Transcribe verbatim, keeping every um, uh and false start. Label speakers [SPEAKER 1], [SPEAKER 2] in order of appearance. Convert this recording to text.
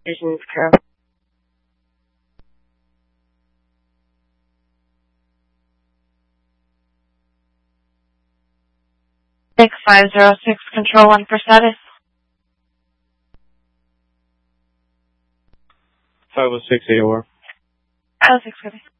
[SPEAKER 1] Visions Crew. six five zero six, Control one for status.
[SPEAKER 2] five oh six A O R.
[SPEAKER 1] five oh six, copy.